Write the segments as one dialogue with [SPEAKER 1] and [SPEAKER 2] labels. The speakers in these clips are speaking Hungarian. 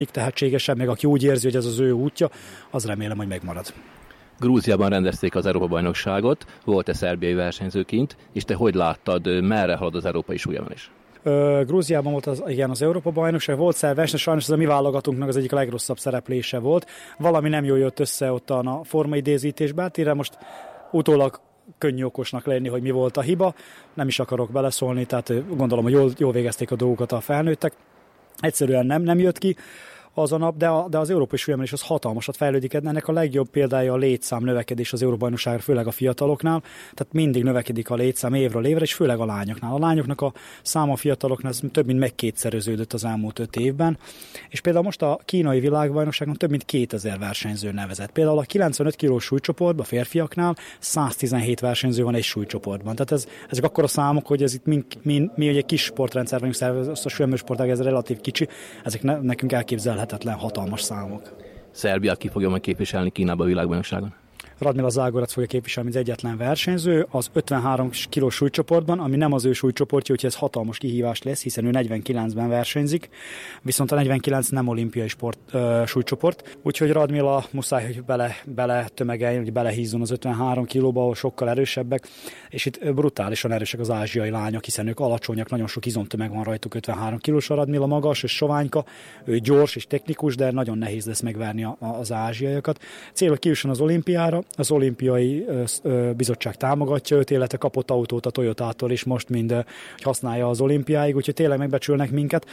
[SPEAKER 1] tehetségesebb, meg aki úgy érzi, hogy ez az ő útja, az remélem, hogy megmarad.
[SPEAKER 2] Grúziában rendezték az Európa-bajnokságot, volt-e szerbiai versenyző kint, és te hogy láttad, merre halad az európai súlyemelés?
[SPEAKER 1] Grúziában volt az Európa-bajnokság, volt szerverseny, sajnos ez a mi válogatunknak az egyik legrosszabb szereplése volt. Valami nem jól jött össze ottan a formaidézítésben, hát most utólag könnyű okosnak lenni, hogy mi volt a hiba. Nem is akarok beleszólni, tehát gondolom, hogy jól végezték a dolgokat a felnőttek. Egyszerűen nem jött ki az a nap, de az európai súlyemelés az hatalmasat fejlődik. Ennek a legjobb példája a létszám növekedés az Európa-bajnokságra, főleg a fiataloknál. Tehát mindig növekedik a létszám évről évre, és főleg a lányoknál. A lányoknak a száma a fiataloknál több mint megkétszereződött az elmúlt 5 évben. És például most a kínai világbajnokságon több mint 2000 versenyző nevezett. Például a 95 kilós súlycsoportban, a férfiaknál 117 versenyző van egy súlycsoportban. Tehát ezek akkora számok, hogy ez itt mi egy kis sportrendszer vagyunk szervezve, a súlyemelősportág ez relatív kicsi, ezek nekünk elképzelhetetlen hatalmas számok.
[SPEAKER 2] Szerbia ki fogja majd képviselni Kínába a világbajnokságon?
[SPEAKER 1] Radmila Zágorac fogja képviselni, mint egyetlen versenyző az 53 kilós súlycsoportban, ami nem az ő súlycsoportja, úgyhogy ez hatalmas kihívás lesz, hiszen ő 49-ben versenyzik, viszont a 49 nem olimpiai súlycsoport, úgyhogy Radmila muszáj, hogy bele tömegeljen, hogy belehízzon az 53 kilóba, ahol sokkal erősebbek, és itt brutálisan erősek az ázsiai lányok, hiszen ők alacsonyak, nagyon sok izomtömeg van rajtuk, 53 kilós a Radmila, magas és soványka, ő gyors és technikus, de nagyon nehéz lesz megverni az ázsiaiakat. Cél, hogy kijusson az olimpiára. Az olimpiai bizottság támogatja őt, illetve kapott autót a Toyotától is most mind, hogy használja az olimpiáig, úgyhogy tényleg megbecsülnek minket,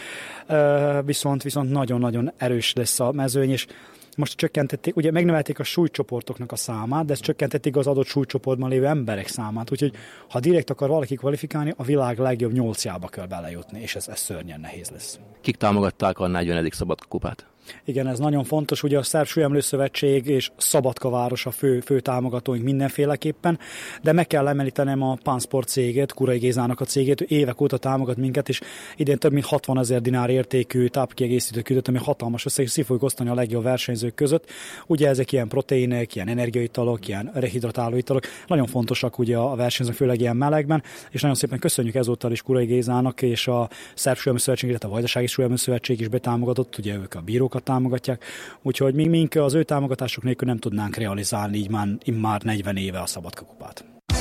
[SPEAKER 1] viszont nagyon-nagyon erős lesz a mezőny, és most csökkentették, ugye megnövelték a súlycsoportoknak a számát, de ezt csökkentették az adott súlycsoportban lévő emberek számát, úgyhogy ha direkt akar valaki kvalifikálni, a világ legjobb 8-jába kell belejutni, és ez szörnyen nehéz lesz.
[SPEAKER 2] Kik támogatták a 40. Szabadka-kupát?
[SPEAKER 1] Igen, ez nagyon fontos, ugye a Szerb Súlyemlő Szövetség és Szabadka város a fő támogatóink mindenféleképpen, de meg kell említenem a Pánsport cégét, Kurai Gézának a cégét, ő évek óta támogat minket, és idén több mint 60 000 dinár értékű tápkiegészítő küldött, ami hatalmas összeg, és szí fogjuk osztani a legjobb versenyzők között. Ugye ezek ilyen proteinek, ilyen energiaitalok, ilyen rehidratáló italok, nagyon fontosak ugye a versenyzők, főleg ilyen melegben, és nagyon szépen köszönjük ezúttal is Kurai Gézának és a Szerb Súlyemlő Szövetség, illetve a Vajdasági Súlyemlő Szövetség is betámogatott, ugye ők a bírókat támogatják, úgyhogy mink az ő támogatások nélkül nem tudnánk realizálni így már 40 éve a Szabadka-kupát.